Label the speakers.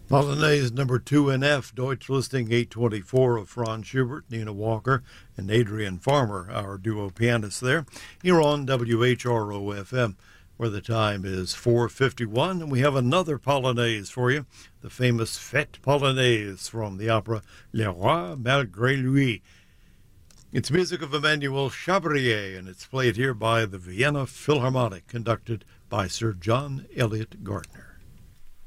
Speaker 1: Polonaise number 2 in F, Deutsch listing 824 of Franz Schubert, Nina Walker, and Adrian Farmer, our duo pianists there, here on WHRO-FM, where the time is 4:51, and we have another Polonaise for you, the famous Fête Polonaise from the opera Le Roi Malgré Lui. It's music of Emmanuel Chabrier, and it's played here by the Vienna Philharmonic, conducted by Sir John Eliot Gardner.